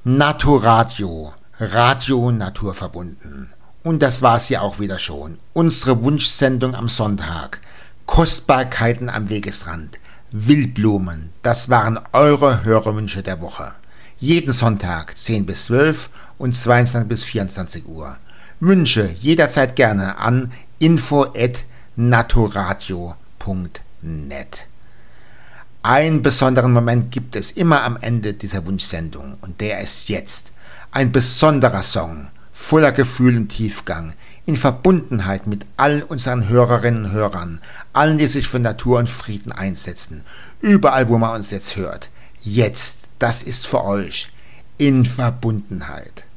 Naturadio, Radio naturverbunden. Und das war's ja auch wieder schon. Unsere Wunschsendung am Sonntag. Kostbarkeiten am Wegesrand. Wildblumen, das waren eure Hörerwünsche der Woche. Jeden Sonntag 10 bis 12 und 22 bis 24 Uhr. Wünsche jederzeit gerne an info@naturadio.net. Einen besonderen Moment gibt es immer am Ende dieser Wunschsendung und der ist jetzt. Ein besonderer Song, voller Gefühl und Tiefgang, in Verbundenheit mit all unseren Hörerinnen und Hörern, allen, die sich für Natur und Frieden einsetzen, überall, wo man uns jetzt hört. Jetzt, das ist für euch, in Verbundenheit.